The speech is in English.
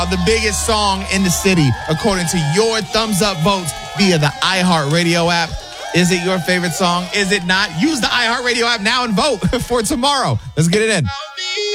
The biggest song in the city, according to your thumbs up votes via the iHeartRadio app. Is it your favorite song? Is it not? Use the iHeartRadio app now and vote for tomorrow. Let's get it in.